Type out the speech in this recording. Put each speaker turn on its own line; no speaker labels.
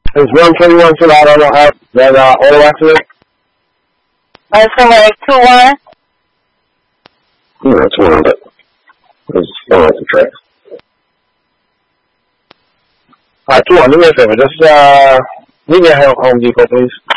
Is 121 still out on that auto accident?
Somewhere 2-1.
Yeah, that's one of it. It's going off the track. Alright, 2-1, do me a favor. Just, meet me at Home Depot, please.